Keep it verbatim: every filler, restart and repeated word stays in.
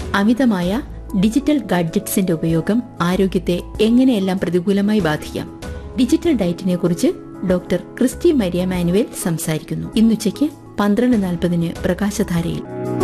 അമിതമായ ഡിജിറ്റൽ ഗാഡ്ജറ്റ്സിന്റെ ഉപയോഗം ആരോഗ്യത്തെ എങ്ങനെയെല്ലാം പ്രതികൂലമായി ബാധിക്കാം. ഡിജിറ്റൽ ഡയറ്റിനെ കുറിച്ച് ഡോക്ടർ ക്രിസ്റ്റി മരിയ മാനുവേൽ സംസാരിക്കുന്നു. ഇന്നുച്ചയ്ക്ക് പന്ത്രണ്ട് നാൽപ്പതിന് പ്രകാശധാരയിൽ.